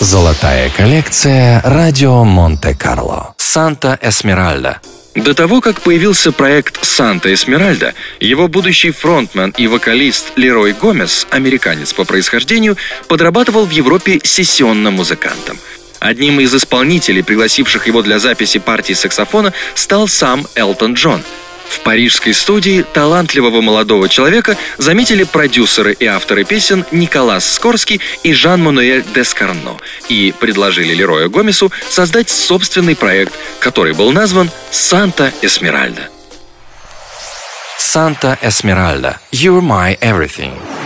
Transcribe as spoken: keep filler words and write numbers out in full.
Золотая коллекция «Радио Монте-Карло». «Санта Эсмеральда». До того, как появился проект «Санта Эсмеральда», его будущий фронтмен и вокалист Лерой Гомес, американец по происхождению, подрабатывал в Европе сессионным музыкантом. Одним из исполнителей, пригласивших его для записи партии саксофона, стал сам Элтон Джон. В парижской студии талантливого молодого человека заметили продюсеры и авторы песен Николас Скорский и Жан-Мануэль Дескарно и предложили Лерою Гомесу создать собственный проект, который был назван «Санта Эсмеральда». «Санта Эсмеральда. You're my everything».